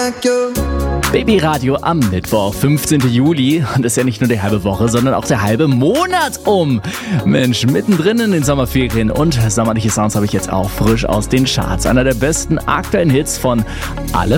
Babyradio am Mittwoch, 15. Juli. Und das ist ja nicht nur die halbe Woche, sondern auch der halbe Monat um. Mensch, mittendrin in den Sommerferien und sommerliche Sounds habe ich jetzt auch frisch aus den Charts. Einer der besten aktuellen Hits von Alle